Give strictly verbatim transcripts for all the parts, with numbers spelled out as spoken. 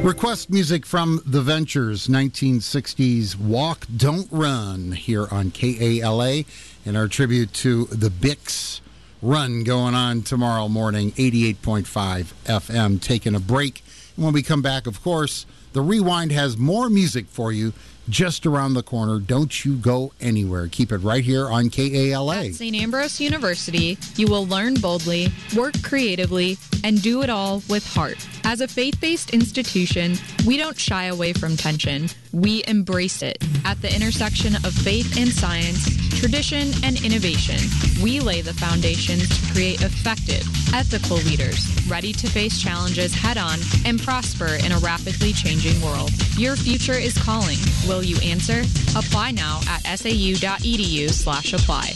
Request music from The Ventures, nineteen sixties Walk, Don't Run, here on K A L A, and our tribute to the Bix Run going on tomorrow morning, eighty-eight point five F M. Taking a break. And when we come back, of course, the Rewind has more music for you just around the corner. Don't you go anywhere. Keep it right here on K A L A. At Saint Ambrose University, you will learn boldly, work creatively, and do it all with heart. As a faith-based institution, we don't shy away from tension. We embrace it. At the intersection of faith and science, tradition and innovation, we lay the foundations to create effective, ethical leaders, ready to face challenges head-on and prosper in a rapidly changing world. Your future is calling. Will you answer? Apply now at sau.edu slash apply.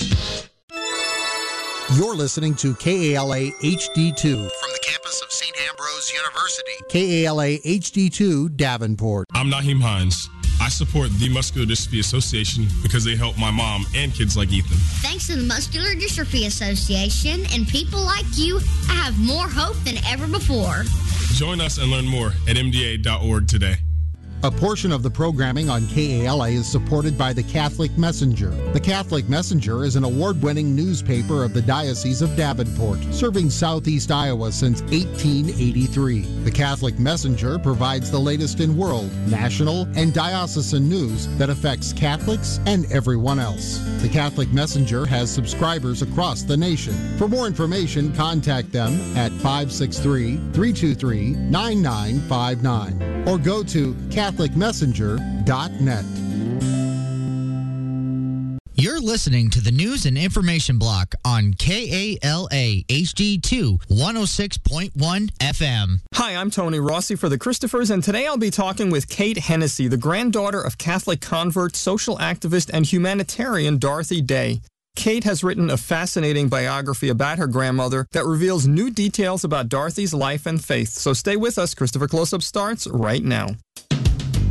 You're listening to K A L A H D two from the campus of Saint Ambrose University. K A L A H D two Davenport. I'm Naheem Hines. I support the Muscular Dystrophy Association because they help my mom and kids like Ethan. Thanks to the Muscular Dystrophy Association and people like you, I have more hope than ever before. Join us and learn more at M D A dot org today. A portion of the programming on K A L A is supported by the Catholic Messenger. The Catholic Messenger is an award-winning newspaper of the Diocese of Davenport, serving southeast Iowa since eighteen eighty-three. The Catholic Messenger provides the latest in world, national, and diocesan news that affects Catholics and everyone else. The Catholic Messenger has subscribers across the nation. For more information, contact them at five six three, three two three, nine nine five nine or go to catholic messenger dot net. You're listening to the News and Information Block on K A L A H D two one oh six point one F M. Hi, I'm Tony Rossi for the Christophers, and today I'll be talking with Kate Hennessy, the granddaughter of Catholic convert, social activist, and humanitarian Dorothy Day. Kate has written a fascinating biography about her grandmother that reveals new details about Dorothy's life and faith. So stay with us. Christopher Close-Up starts right now.